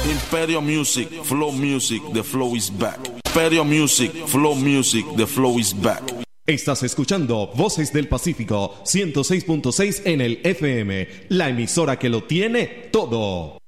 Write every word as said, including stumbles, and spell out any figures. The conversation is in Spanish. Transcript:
Imperio Music, Flow Music, the flow is back. Imperio Music, Flow Music, the flow is back. Estás escuchando Voces del Pacífico ciento seis punto seis en el F M, la emisora que lo tiene todo.